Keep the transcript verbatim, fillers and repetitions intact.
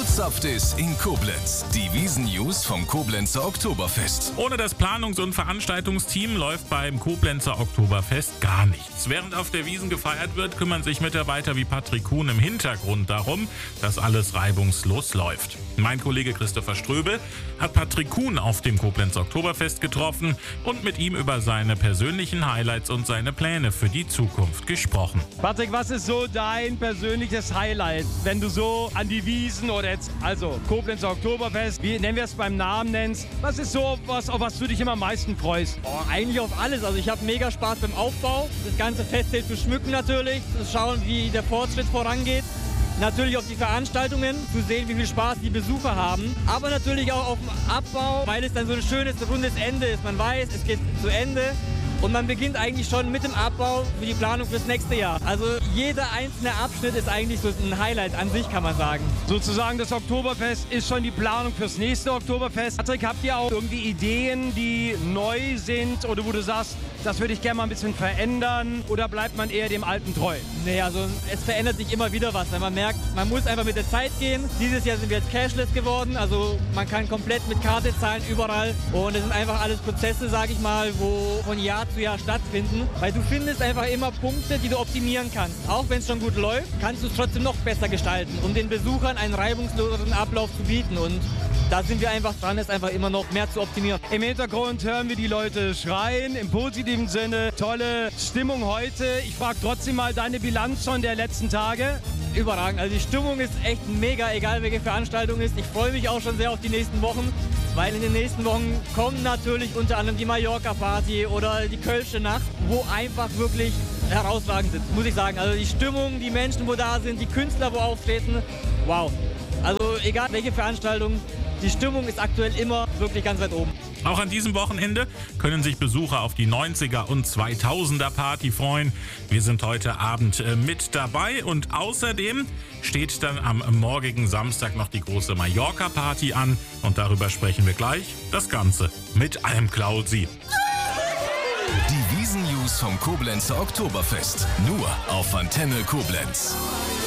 Gezapft ist in Koblenz. Die Wiesn-News vom Koblenzer Oktoberfest. Ohne das Planungs- und Veranstaltungsteam läuft beim Koblenzer Oktoberfest gar nichts. Während auf der Wiesn gefeiert wird, kümmern sich Mitarbeiter wie Patrick Kuhn im Hintergrund darum, dass alles reibungslos läuft. Mein Kollege Christopher Ströbel hat Patrick Kuhn auf dem Koblenzer Oktoberfest getroffen und mit ihm über seine persönlichen Highlights und seine Pläne für die Zukunft gesprochen. Patrick, was ist so dein persönliches Highlight, wenn du so an die Wiesn oder jetzt, also Koblenzer Oktoberfest, wie nennen wir es beim Namen nennst, was ist so was, auf was du dich immer am meisten freust? Oh, eigentlich auf alles. Also ich habe mega Spaß beim Aufbau, das ganze Festzelt zu schmücken natürlich, zu schauen, wie der Fortschritt vorangeht. Natürlich auf die Veranstaltungen, zu sehen, wie viel Spaß die Besucher haben. Aber natürlich auch auf dem Abbau, weil es dann so ein schönes, rundes Ende ist. Man weiß, es geht zu Ende. Und man beginnt eigentlich schon mit dem Abbau für die Planung fürs nächste Jahr. Also jeder einzelne Abschnitt ist eigentlich so ein Highlight an sich, kann man sagen. Sozusagen das Oktoberfest ist schon die Planung fürs nächste Oktoberfest. Patrick, habt ihr auch irgendwie Ideen, die neu sind oder wo du sagst, das würde ich gerne mal ein bisschen verändern, oder bleibt man eher dem Alten treu? Nee, also es verändert sich immer wieder was, weil man merkt, man muss einfach mit der Zeit gehen. Dieses Jahr sind wir jetzt cashless geworden, also man kann komplett mit Karte zahlen überall. Und es sind einfach alles Prozesse, sage ich mal, wo von Jahr zu Jahr stattfinden. Weil du findest einfach immer Punkte, die du optimieren kannst. Auch wenn es schon gut läuft, kannst du es trotzdem noch besser gestalten, um den Besuchern einen reibungslosen Ablauf zu bieten. Und da sind wir einfach dran, es einfach immer noch mehr zu optimieren. Im Hintergrund hören wir die Leute schreien, im positiven Sinne. Tolle Stimmung heute. Ich frage trotzdem mal deine Bilanz von der letzten Tage. Überragend. Also die Stimmung ist echt mega, egal welche Veranstaltung ist. Ich freue mich auch schon sehr auf die nächsten Wochen, weil in den nächsten Wochen kommen natürlich unter anderem die Mallorca-Party oder die Kölsche Nacht, wo einfach wirklich herausragend sind, muss ich sagen. Also die Stimmung, die Menschen, wo da sind, die Künstler, wo auftreten, wow. Also egal welche Veranstaltung, die Stimmung ist aktuell immer wirklich ganz weit oben. Auch an diesem Wochenende können sich Besucher auf die neunziger und zweitausender Party freuen. Wir sind heute Abend mit dabei und außerdem steht dann am morgigen Samstag noch die große Mallorca-Party an und darüber sprechen wir gleich. Das Ganze mit Alm Klausi. Die Wiesn-News vom Koblenzer Oktoberfest. Nur auf Antenne Koblenz.